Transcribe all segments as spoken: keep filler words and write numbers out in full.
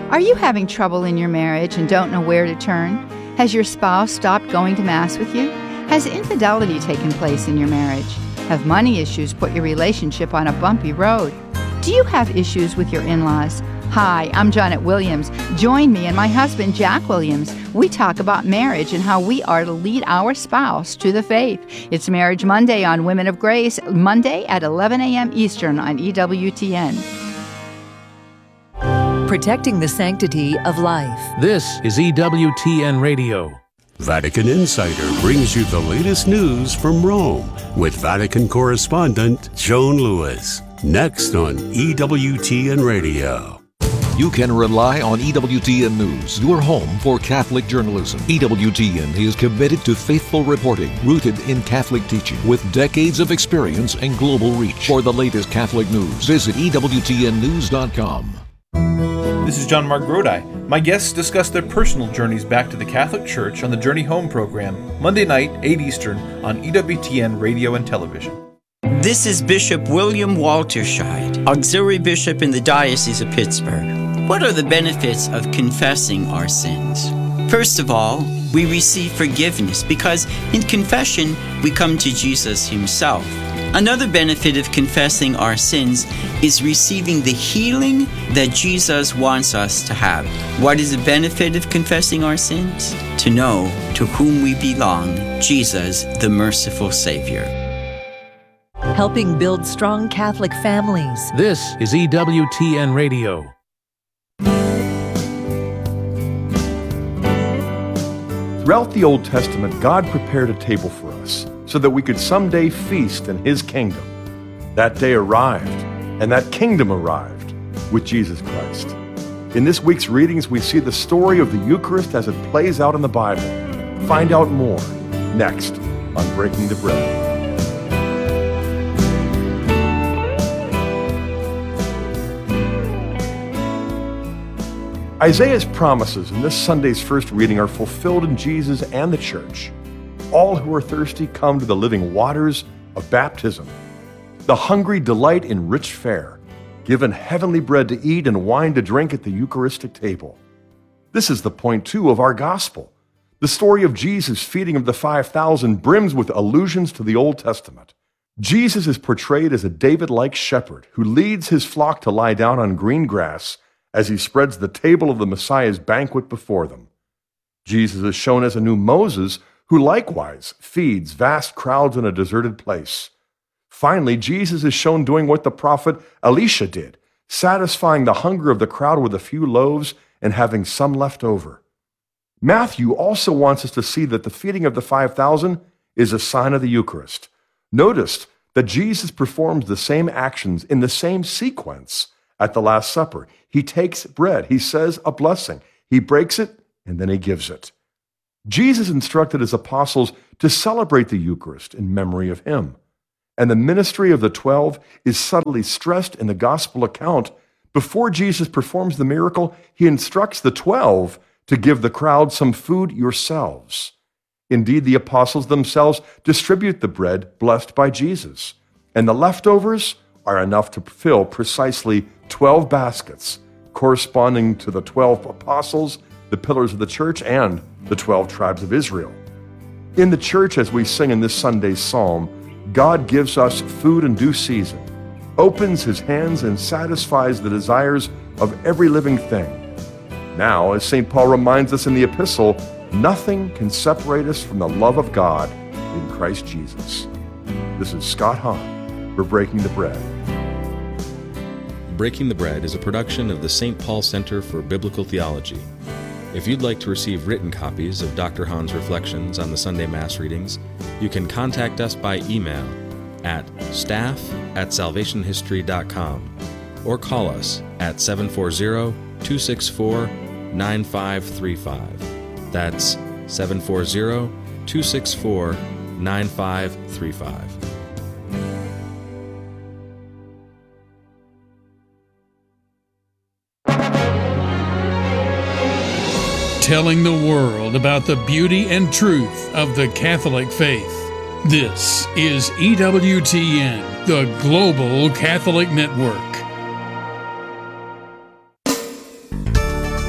Are you having trouble in your marriage and don't know where to turn? Has your spouse stopped going to Mass with you? Has infidelity taken place in your marriage? Have money issues put your relationship on a bumpy road? Do you have issues with your in-laws? Hi, I'm Janet Williams. Join me and my husband, Jack Williams. We talk about marriage and how we are to lead our spouse to the faith. It's Marriage Monday on Women of Grace, Monday at eleven a.m. Eastern on E W T N. Protecting the sanctity of life. This is E W T N Radio. Vatican Insider brings you the latest news from Rome with Vatican correspondent Joan Lewis. Next on E W T N Radio. You can rely on E W T N News, your home for Catholic journalism. E W T N is committed to faithful reporting, rooted in Catholic teaching, with decades of experience and global reach. For the latest Catholic news, visit E W T N news dot com. This is John Mark Grodi. My guests discuss their personal journeys back to the Catholic Church on the Journey Home program, Monday night, eight Eastern, on E W T N Radio and Television. This is Bishop William Walterscheid, Auxiliary Bishop in the Diocese of Pittsburgh. What are the benefits of confessing our sins? First of all, we receive forgiveness because in confession we come to Jesus himself. Another benefit of confessing our sins is receiving the healing that Jesus wants us to have. What is the benefit of confessing our sins? To know to whom we belong, Jesus, the merciful Savior. Helping build strong Catholic families. This is E W T N Radio. Throughout the Old Testament, God prepared a table for us so that we could someday feast in His kingdom. That day arrived, and that kingdom arrived with Jesus Christ. In this week's readings, we see the story of the Eucharist as it plays out in the Bible. Find out more next on Breaking the Bread. Isaiah's promises in this Sunday's first reading are fulfilled in Jesus and the Church. All who are thirsty come to the living waters of baptism. The hungry delight in rich fare, given heavenly bread to eat and wine to drink at the Eucharistic table. This is the point, too, of our gospel. The story of Jesus' feeding of the five thousand brims with allusions to the Old Testament. Jesus is portrayed as a David-like shepherd who leads his flock to lie down on green grass as he spreads the table of the Messiah's banquet before them. Jesus is shown as a new Moses who likewise feeds vast crowds in a deserted place. Finally, Jesus is shown doing what the prophet Elisha did, satisfying the hunger of the crowd with a few loaves and having some left over. Matthew also wants us to see that the feeding of the five thousand is a sign of the Eucharist. Notice that Jesus performs the same actions in the same sequence at the Last Supper. He takes bread, he says a blessing, he breaks it, and then he gives it. Jesus instructed his apostles to celebrate the Eucharist in memory of him. And the ministry of the twelve is subtly stressed in the gospel account. Before Jesus performs the miracle, he instructs the twelve to give the crowd some food yourselves. Indeed, the apostles themselves distribute the bread blessed by Jesus, and the leftovers are enough to fill precisely twelve baskets, corresponding to the twelve apostles, the pillars of the church, and the twelve tribes of Israel. In the church, as we sing in this Sunday's psalm, God gives us food in due season, opens his hands and satisfies the desires of every living thing. Now, as Saint Paul reminds us in the epistle, nothing can separate us from the love of God in Christ Jesus. This is Scott Hahn for Breaking the Bread. Breaking the Bread is a production of the Saint Paul Center for Biblical Theology. If you'd like to receive written copies of Doctor Hahn's reflections on the Sunday Mass readings, you can contact us by email at staff at salvation history dot com or call us at seven four zero, two six four, nine five three five. That's seven four zero, two six four, nine five three five. Telling the world about the beauty and truth of the Catholic faith. This is E W T N, the Global Catholic Network.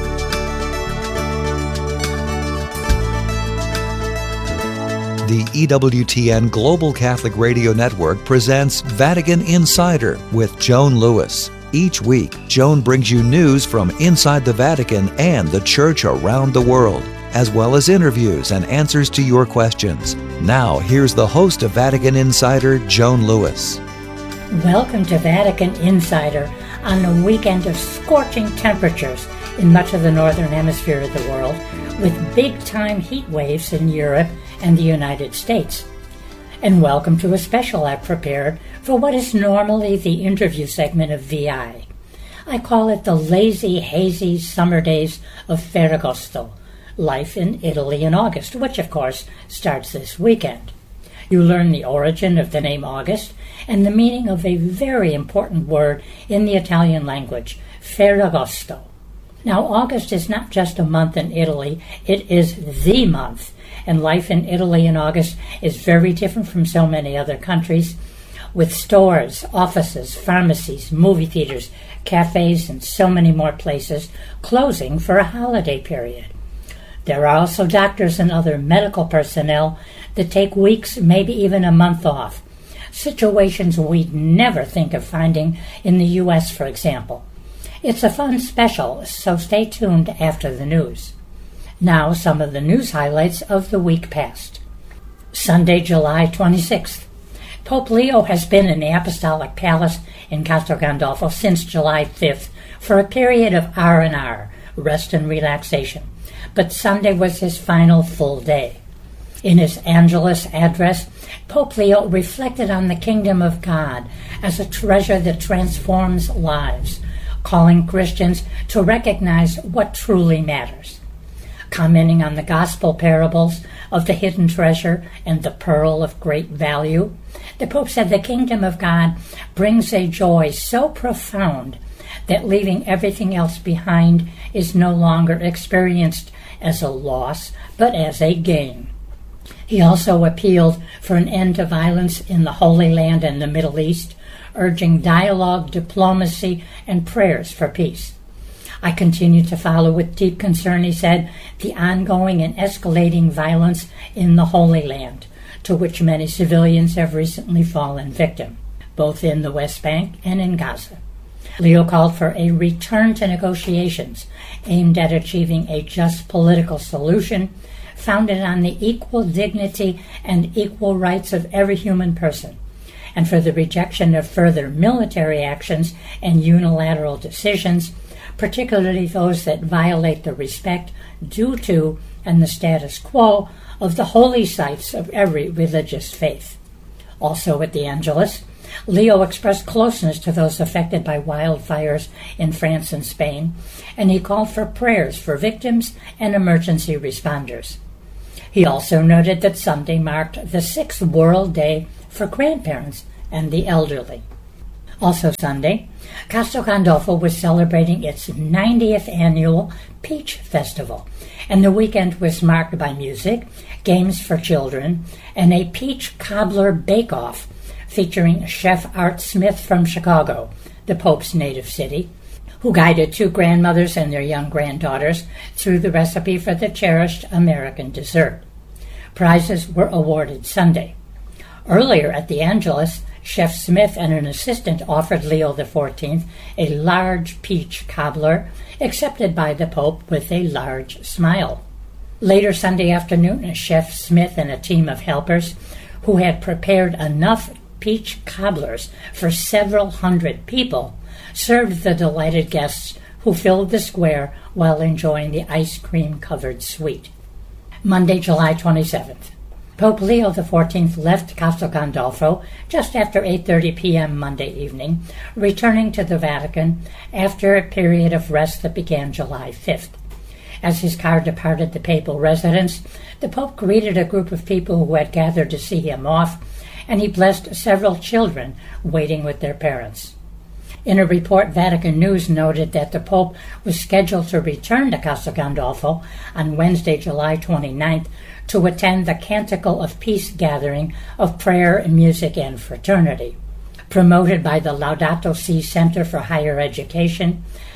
The E W T N Global Catholic Radio Network presents Vatican Insider with Joan Lewis. Each week, Joan brings you news from inside the Vatican and the Church around the world, as well as interviews and answers to your questions. Now, here's the host of Vatican Insider, Joan Lewis. Welcome to Vatican Insider on a weekend of scorching temperatures in much of the northern hemisphere of the world, with big-time heat waves in Europe and the United States. And welcome to a special I've prepared for what is normally the interview segment of V I. I call it the lazy, hazy summer days of Ferragosto, Life in Italy in August, which of course starts this weekend. You learn the origin of the name August and the meaning of a very important word in the Italian language, Ferragosto. Now, August is not just a month in Italy, it is the month. And life in Italy in August is very different from so many other countries, with stores, offices, pharmacies, movie theaters, cafes, and so many more places closing for a holiday period. There are also doctors and other medical personnel that take weeks, maybe even a month off, situations we'd never think of finding in the U S, for example. It's a fun special, so stay tuned after the news. Now, some of the news highlights of the week past. Sunday, July twenty-sixth. Pope Leo has been in the Apostolic Palace in Castel Gandolfo since July fifth for a period of R and R, rest and relaxation. But Sunday was his final full day. In his Angelus address, Pope Leo reflected on the kingdom of God as a treasure that transforms lives, calling Christians to recognize what truly matters. Commenting on the gospel parables of the hidden treasure and the pearl of great value, the Pope said the kingdom of God brings a joy so profound that leaving everything else behind is no longer experienced as a loss, but as a gain. He also appealed for an end to violence in the Holy Land and the Middle East, urging dialogue, diplomacy, and prayers for peace. I continue to follow with deep concern, he said, the ongoing and escalating violence in the Holy Land, to which many civilians have recently fallen victim, both in the West Bank and in Gaza. Leo called for a return to negotiations aimed at achieving a just political solution founded on the equal dignity and equal rights of every human person, and for the rejection of further military actions and unilateral decisions, particularly those that violate the respect due to and the status quo of the holy sites of every religious faith. Also at the Angelus, Leo expressed closeness to those affected by wildfires in France and Spain, and he called for prayers for victims and emergency responders. He also noted that Sunday marked the sixth World Day for grandparents and the elderly. Also Sunday, Castel Gandolfo was celebrating its ninetieth annual Peach Festival, and the weekend was marked by music, games for children, and a peach cobbler bake-off featuring Chef Art Smith from Chicago, the Pope's native city, who guided two grandmothers and their young granddaughters through the recipe for the cherished American dessert. Prizes were awarded Sunday. Earlier at the Angelus, Chef Smith and an assistant offered Leo the fourteenth a large peach cobbler, accepted by the Pope with a large smile. Later Sunday afternoon, Chef Smith and a team of helpers who had prepared enough peach cobblers for several hundred people served the delighted guests who filled the square while enjoying the ice cream-covered sweet. Monday, July twenty-seventh. Pope Leo the fourteenth left Castel Gandolfo just after eight thirty p.m. Monday evening, returning to the Vatican after a period of rest that began July fifth. As his car departed the papal residence, the Pope greeted a group of people who had gathered to see him off, and he blessed several children waiting with their parents. In a report, Vatican News noted that the Pope was scheduled to return to Castel Gandolfo on Wednesday, July twenty-ninth, to attend the Canticle of Peace gathering of prayer, music, and fraternity. Promoted by the Laudato Si Center for Higher Education,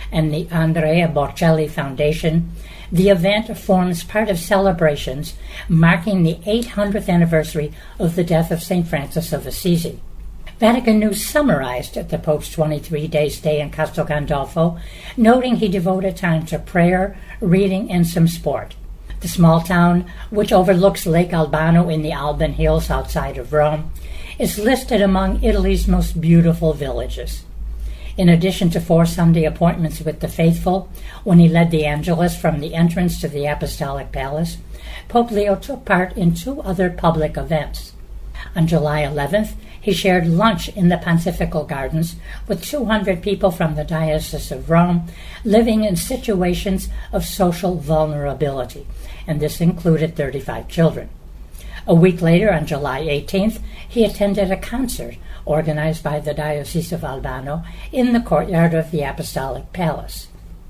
and the Andrea Bocelli Foundation, the event forms part of celebrations marking the eight hundredth anniversary of the death of Saint Francis of Assisi. Vatican News summarized the Pope's twenty-three day stay in Castel Gandolfo, noting he devoted time to prayer, reading, and some sport. The small town, which overlooks Lake Albano in the Alban Hills outside of Rome, is listed among Italy's most beautiful villages. In addition to four Sunday appointments with the faithful, when he led the Angelus from the entrance to the Apostolic Palace, Pope Leo took part in two other public events. On July eleventh, he shared lunch in the Pontifical Gardens with two hundred people from the Diocese of Rome living in situations of social vulnerability, and this included thirty-five children. A week later, on July eighteenth, he attended a concert organized by the Diocese of Albano in the courtyard of the Apostolic Palace.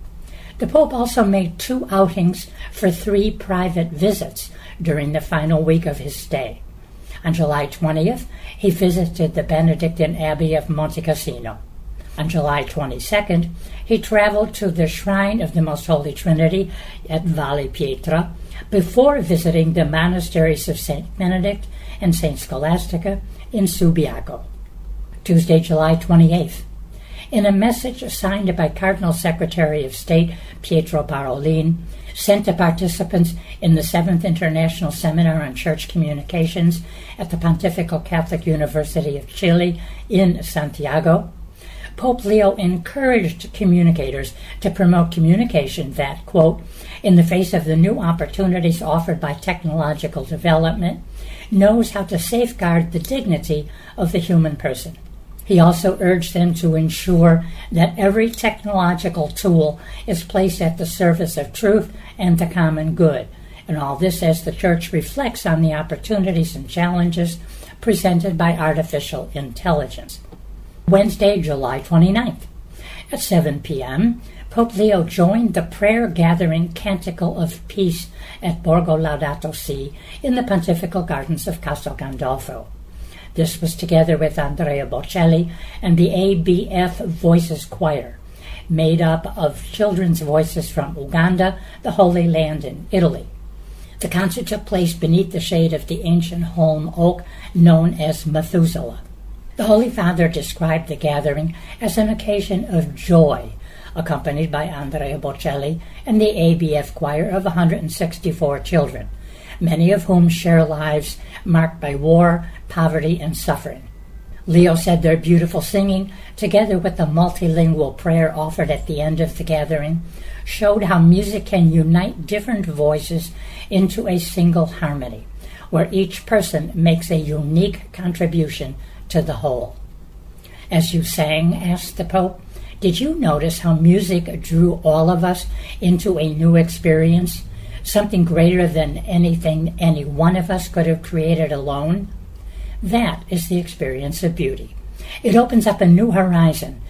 The Pope also made two outings for three private visits during the final week of his stay. On July twentieth, he visited the Benedictine Abbey of Monte Cassino. On July twenty-second, he traveled to the Shrine of the Most Holy Trinity at Valle Pietra before visiting the monasteries of Saint Benedict and Saint Scholastica in Subiaco. Tuesday, July twenty-eighth. In a message signed by Cardinal Secretary of State Pietro Parolin, sent to participants in the seventh International Seminar on Church Communications at the Pontifical Catholic University of Chile in Santiago, Pope Leo encouraged communicators to promote communication that, quote, in the face of the new opportunities offered by technological development, knows how to safeguard the dignity of the human person. He also urged them to ensure that every technological tool is placed at the service of truth and the common good, and all this as the Church reflects on the opportunities and challenges presented by artificial intelligence. Wednesday, July twenty-ninth. At seven p.m., Pope Leo joined the prayer gathering Canticle of Peace at Borgo Laudato Si in the Pontifical Gardens of Castel Gandolfo. This was together with Andrea Bocelli and the A B F Voices Choir, made up of children's voices from Uganda, the Holy Land, and Italy. The concert took place beneath the shade of the ancient holm oak known as Methuselah. The Holy Father described the gathering as an occasion of joy, accompanied by Andrea Bocelli and the A B F choir of one hundred sixty-four children, many of whom share lives marked by war, poverty, and suffering. Leo said their beautiful singing, together with the multilingual prayer offered at the end of the gathering, showed how music can unite different voices into a single harmony, where each person makes a unique contribution to the whole. As you sang, asked the Pope, did you notice how music drew all of us into a new experience, something greater than anything any one of us could have created alone? That is the experience of beauty. It opens up a new horizon